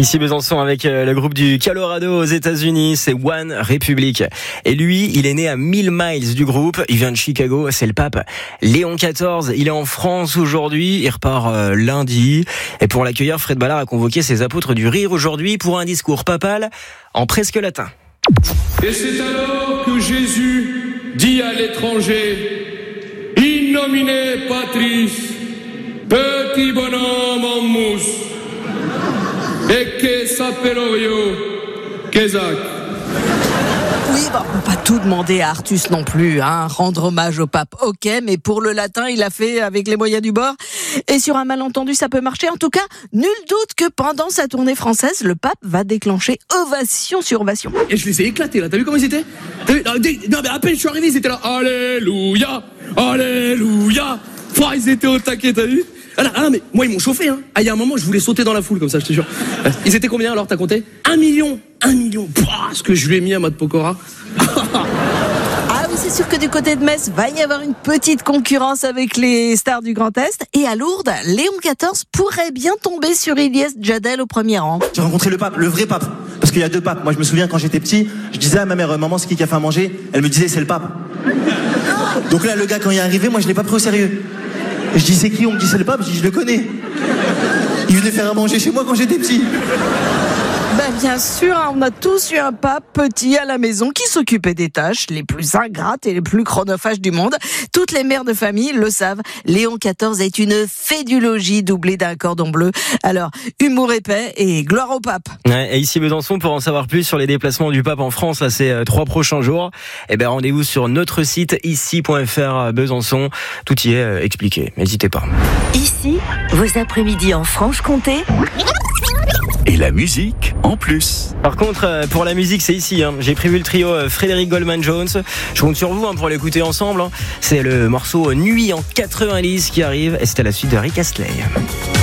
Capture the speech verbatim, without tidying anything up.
Ici Besançon avec le groupe du Colorado aux États-Unis, c'est One Republic. Et lui, il est né à mille miles du groupe, il vient de Chicago, c'est le pape Léon quatorze. Il est en France aujourd'hui, il repart euh, lundi. Et pour l'accueillir, Fred Ballard a convoqué ses apôtres du rire aujourd'hui pour un discours papal en presque latin. Et c'est alors que Jésus dit à l'étranger: In nomine Patris, petit bonhomme en mousse, et que s'appello io, Kézak. Oui, bah, on peut pas tout demander à Artus non plus, hein. Rendre hommage au pape, ok, mais pour le latin, il a fait avec les moyens du bord. Et sur un malentendu, ça peut marcher. En tout cas, nul doute que pendant sa tournée française, le pape va déclencher ovation sur ovation. Et je les ai éclatés là, t'as vu comment ils étaient? T'as vu? Non mais à peine je suis arrivé, ils étaient là, alléluia, alléluia. Pouah, ils étaient au taquet, t'as vu? Ah, ah mais moi ils m'ont chauffé, hein. Ah, il y a un moment je voulais sauter dans la foule comme ça, je te jure. Ils étaient combien alors, t'as compté? Un million, un million. Pouah, ce que je lui ai mis à Matt Pokora. Ah oui, c'est sûr que du côté de Metz, va y avoir une petite concurrence avec les stars du Grand Est. Et à Lourdes, Léon quatorze pourrait bien tomber sur Ilyes Djadel au premier rang. J'ai rencontré le pape, le vrai pape. Parce qu'il y a deux papes. Moi je me souviens quand j'étais petit, je disais à ma mère, maman c'est qui qui a fait à manger? Elle me disait c'est le pape. Donc là le gars quand il est arrivé, moi je l'ai pas pris au sérieux. Je dis c'est qui? On me dit c'est le pape, je dis je le connais. Il venait faire à manger chez moi quand j'étais petit. Ben bien sûr, on a tous eu un pape petit à la maison qui s'occupait des tâches les plus ingrates et les plus chronophages du monde. Toutes les mères de famille le savent. Léon quatorze est une fédulogie doublée d'un cordon bleu. Alors, humour épais et gloire au pape. Ouais, et ici Besançon, pour en savoir plus sur les déplacements du pape en France là, ces euh, trois prochains jours, eh ben rendez-vous sur notre site ici point f r Besançon. Tout y est euh, expliqué. N'hésitez pas. Ici, vos après-midi en Franche-Comté. Et la musique en plus. Par contre, pour la musique, c'est ici. Hein. J'ai prévu le trio Frédéric Goldman Jones. Je compte sur vous hein, pour l'écouter ensemble. Hein. C'est le morceau Nuit en quatre-vingt-dix qui arrive et c'est à la suite de Rick Astley.